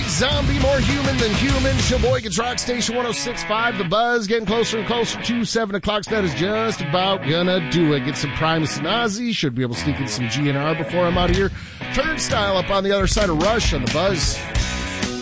Zombie, more human than human. Showboy Rock Station 106.5. The Buzz getting closer and closer to 7 o'clock. So that is just about gonna do it. Get some Primus and Ozzy. Should be able to sneak in some GNR before I'm out of here. Turnstile up on the other side of Rush on The Buzz.